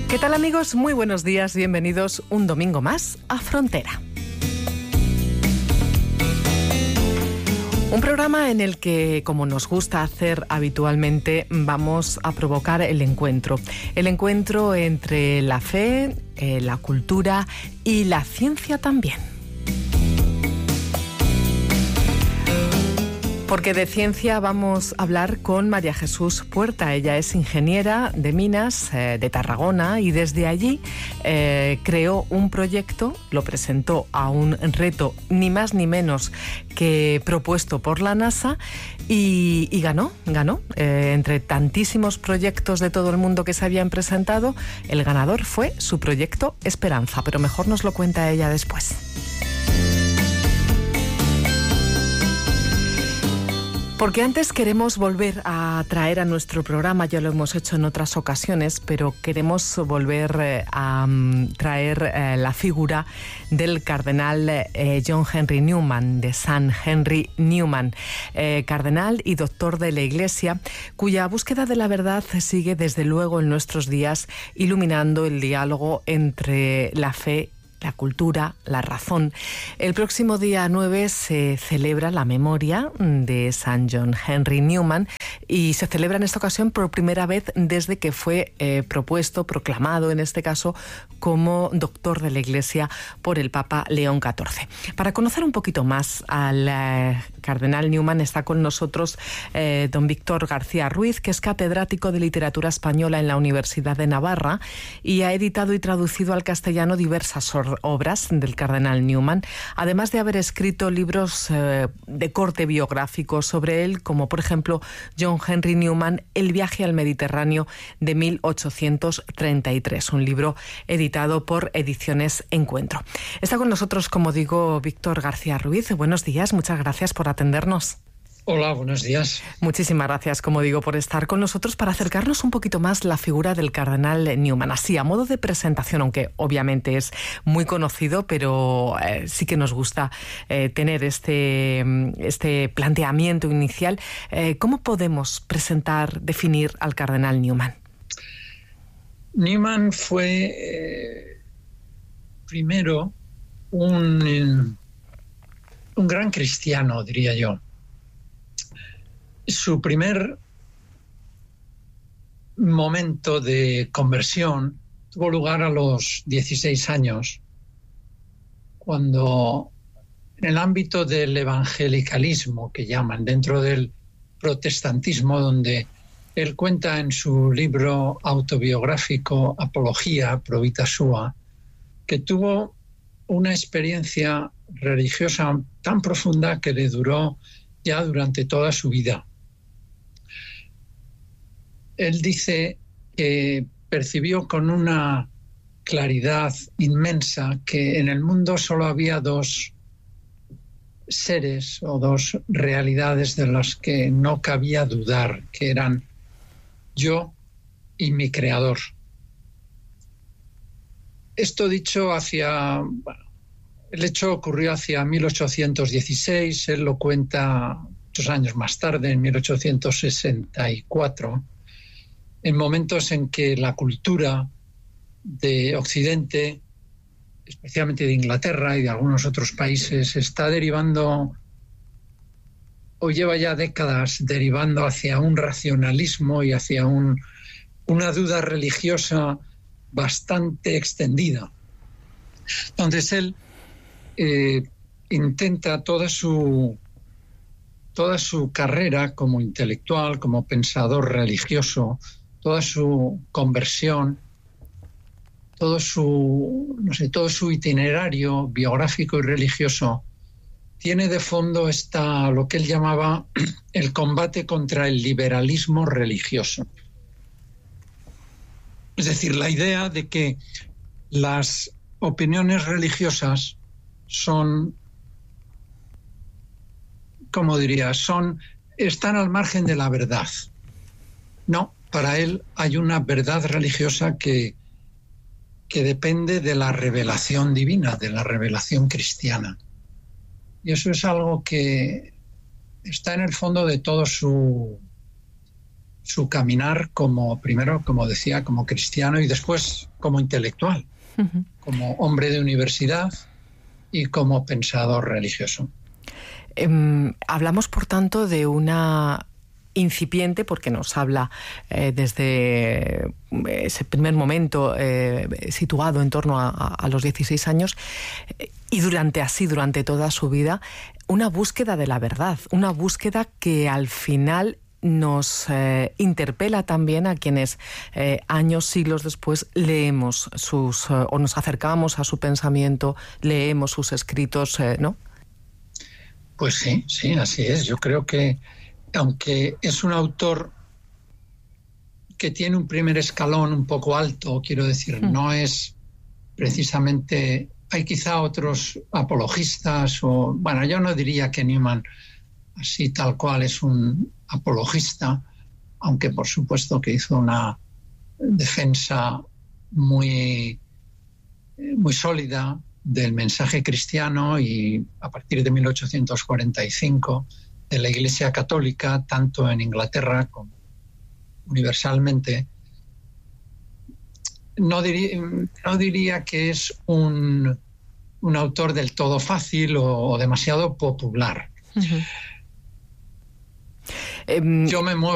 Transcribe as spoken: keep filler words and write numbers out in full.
¿Qué tal, amigos? Muy buenos días, bienvenidos un domingo más a Frontera. Un programa en el que, como nos gusta hacer habitualmente, vamos a provocar el encuentro. El encuentro entre la fe, eh, la cultura y la ciencia también. Porque de ciencia vamos a hablar con María Jesús Puerta. Ella es ingeniera de minas eh, de Tarragona y desde allí eh, creó un proyecto, lo presentó a un reto ni más ni menos que propuesto por la NASA y, y ganó, ganó. Eh, entre tantísimos proyectos de todo el mundo que se habían presentado, el ganador fue su proyecto Esperanza, pero mejor nos lo cuenta ella después. Porque antes queremos volver a traer a nuestro programa, ya lo hemos hecho en otras ocasiones, pero queremos volver eh, a um, traer eh, la figura del cardenal eh, John Henry Newman, de San Henry Newman, eh, cardenal y doctor de la Iglesia, cuya búsqueda de la verdad sigue desde luego en nuestros días, iluminando el diálogo entre la fe, la cultura, la razón. El próximo día nueve se celebra la memoria de San John Henry Newman y se celebra en esta ocasión por primera vez desde que fue eh, propuesto, proclamado en este caso, como doctor de la Iglesia por el Papa León catorce. Para conocer un poquito más al eh, cardenal Newman está con nosotros eh, don Víctor García Ruiz, que es catedrático de Literatura Española en la Universidad de Navarra y ha editado y traducido al castellano diversas obras del cardenal Newman, además de haber escrito libros eh, de corte biográfico sobre él, como por ejemplo John Henry Newman, El viaje al Mediterráneo de mil ochocientos treinta y tres, un libro editado por Ediciones Encuentro. Está con nosotros, como digo, Víctor García Ruiz. Buenos días, muchas gracias por atendernos. Hola, buenos días. Muchísimas gracias, como digo, por estar con nosotros para acercarnos un poquito más la figura del cardenal Newman. Así, a modo de presentación, aunque obviamente es muy conocido, pero eh, sí que nos gusta eh, tener este, este planteamiento inicial. Eh, ¿Cómo podemos presentar, definir al cardenal Newman? Newman fue eh, primero un, un gran cristiano, diría yo. Su primer momento de conversión tuvo lugar a los dieciséis años, cuando en el ámbito del evangelicalismo, que llaman, dentro del protestantismo, donde él cuenta en su libro autobiográfico Apología Pro Vita Sua, que tuvo una experiencia religiosa tan profunda que le duró ya durante toda su vida. Él dice que percibió con una claridad inmensa que en el mundo solo había dos seres o dos realidades de las que no cabía dudar, que eran yo y mi creador. Esto dicho hacia... Bueno, el hecho ocurrió hacia mil ochocientos dieciséis, él lo cuenta muchos años más tarde, en mil ochocientos sesenta y cuatro, en momentos en que la cultura de Occidente, especialmente de Inglaterra y de algunos otros países, está derivando, o lleva ya décadas derivando hacia un racionalismo y hacia un, una duda religiosa bastante extendida. Entonces él eh, intenta toda su, toda su carrera como intelectual, como pensador religioso, toda su conversión, todo su, no sé, todo su itinerario biográfico y religioso tiene de fondo esta, lo que él llamaba el combate contra el liberalismo religioso. Es decir, la idea de que las opiniones religiosas son, ¿cómo diría? Son, están al margen de la verdad. No, para él hay una verdad religiosa que, que depende de la revelación divina, de la revelación cristiana. Y eso es algo que está en el fondo de todo su, su caminar como, primero, como decía, como cristiano y después como intelectual, uh-huh. como hombre de universidad y como pensador religioso. Eh, hablamos, por tanto, de una incipiente, porque nos habla eh, desde ese primer momento eh, situado en torno a, a los dieciséis años eh, y durante así, durante toda su vida, una búsqueda de la verdad, una búsqueda que al final nos eh, interpela también a quienes eh, años, siglos después leemos sus, eh, o nos acercamos a su pensamiento, leemos sus escritos, eh, ¿no? Pues sí, sí, así es. Yo creo que aunque es un autor que tiene un primer escalón un poco alto, quiero decir, mm. no es precisamente... Hay quizá otros apologistas, o bueno, yo no diría que Newman así tal cual es un apologista, aunque por supuesto que hizo una defensa muy, muy sólida del mensaje cristiano y a partir de mil ochocientos cuarenta y cinco de la Iglesia Católica, tanto en Inglaterra como universalmente. No diría, no diría que es un, un autor del todo fácil o, o demasiado popular. Uh-huh. Um, Yo me muevo